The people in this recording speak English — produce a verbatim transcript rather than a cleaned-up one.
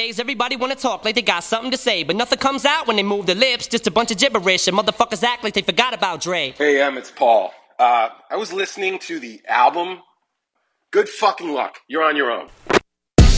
Nowadays, everybody wanna talk like they got something to say, but nothing comes out when they move their lips, just a bunch of gibberish, and motherfuckers act like they forgot about Dre. Hey, Em, it's Paul. Uh, I was listening to the album. Good fucking luck. You're on your own.